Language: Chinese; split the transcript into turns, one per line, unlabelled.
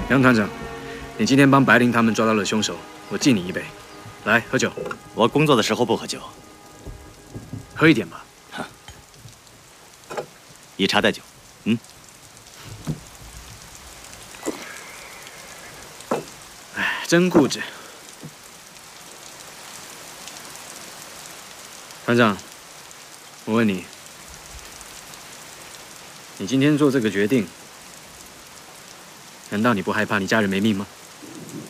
杨团长，你今天帮白灵他们抓到了凶手，我敬你一杯。来，喝酒。
我工作的时候不喝酒，
喝一点吧。
以茶代酒。
哎，真固执。团长，我问你，你今天做这个决定，难道你不害怕你家人没命吗？